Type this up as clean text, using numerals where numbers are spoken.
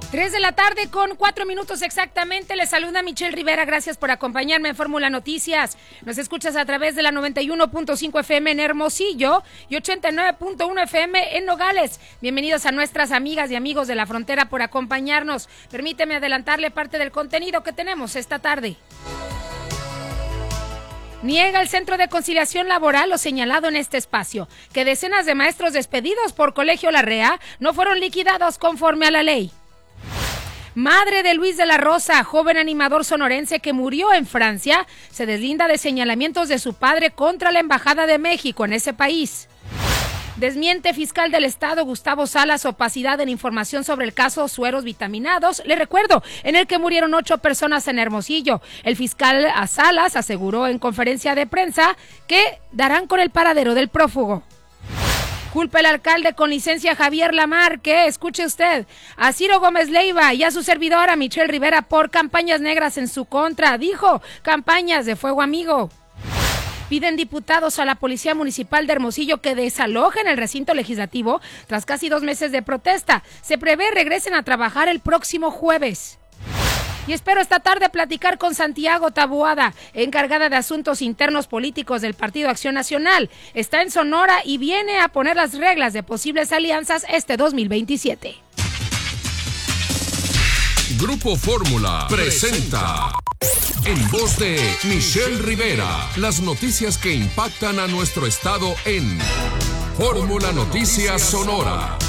3 de la tarde con 4 minutos exactamente. Les saluda Michelle Rivera. Gracias por acompañarme en Fórmula Noticias. Nos escuchas a través de la 91.5 FM en Hermosillo y 89.1 FM en Nogales. Bienvenidos a nuestras amigas y amigos de la frontera por acompañarnos. Permíteme adelantarle parte del contenido que tenemos esta tarde. Niega el Centro de Conciliación Laboral lo señalado en este espacio, que decenas de maestros despedidos por Colegio Larrea no fueron liquidados conforme a la ley. Madre de Luis de la Rosa, joven animador sonorense que murió en Francia, se deslinda de señalamientos de su padre contra la Embajada de México en ese país. Desmiente fiscal del Estado Gustavo Salas opacidad en información sobre el caso sueros vitaminados, le recuerdo, en el que murieron 8 personas en Hermosillo. El fiscal Salas aseguró en conferencia de prensa que darán con el paradero del prófugo. Culpa el alcalde con licencia Javier Lamarque, escuche usted, a Ciro Gómez Leiva y a su servidora Michelle Rivera por campañas negras en su contra, dijo, campañas de fuego amigo. Piden diputados a la Policía Municipal de Hermosillo que desalojen el recinto legislativo tras casi 2 meses de protesta. Se prevé regresen a trabajar el próximo jueves. Y espero esta tarde platicar con Santiago Taboada, encargada de asuntos internos políticos del Partido Acción Nacional. Está en Sonora y viene a poner las reglas de posibles alianzas este 2027. Grupo Fórmula presenta, en voz de Michelle Rivera, las noticias que impactan a nuestro estado en Fórmula Noticias Sonora.